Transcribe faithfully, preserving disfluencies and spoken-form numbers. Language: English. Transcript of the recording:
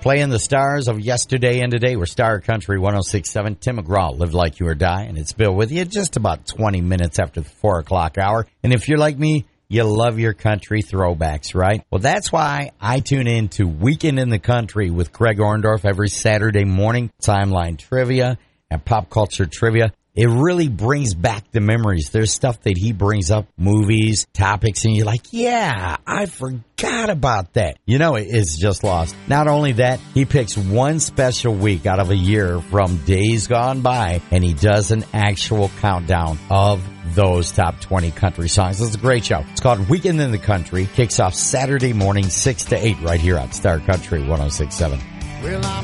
Playing the stars of yesterday and today. We're Star Country one oh six point seven. Tim McGraw, Live Like You or Die. And it's Bill with you just about twenty minutes after the four o'clock hour. And if you're like me, you love your country throwbacks, right? Well, that's why I tune in to Weekend in the Country with Greg Orndorff every Saturday morning. Timeline trivia and pop culture trivia. It really brings back the memories. There's stuff that he brings up, movies, topics, and you're like, yeah, I forgot about that. You know, it's just lost. Not only that, he picks one special week out of a year from days gone by, and he does an actual countdown of those top twenty country songs. It's a great show. It's called Weekend in the Country. Kicks off Saturday morning, six to eight, right here on Star Country one oh six point seven. Well,